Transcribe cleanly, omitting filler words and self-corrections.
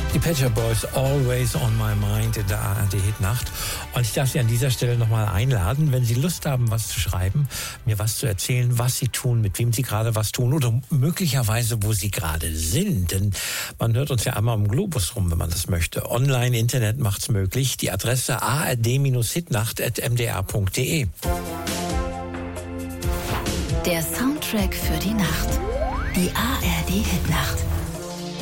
Die Pet Shop Boys, Always on My Mind in der ARD-Hitnacht. Und ich darf Sie an dieser Stelle nochmal einladen, wenn Sie Lust haben, was zu schreiben, mir was zu erzählen, was Sie tun, mit wem Sie gerade was tun oder möglicherweise, wo Sie gerade sind. Denn man hört uns ja einmal im Globus rum, wenn man das möchte. Online, Internet macht's möglich. Die Adresse ard-hitnacht@mdr.de. Der Soundtrack für die Nacht. Die ARD-Hitnacht.